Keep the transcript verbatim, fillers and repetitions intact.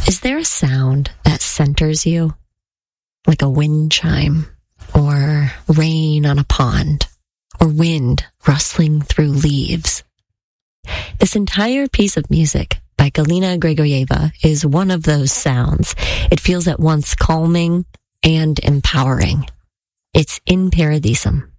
Is there a sound that centers you? Like a wind chime, or rain on a pond, or wind rustling through leaves? This entire piece of music by Galina Grigorieva is one of those sounds. It feels at once calming and empowering. It's In Paradisum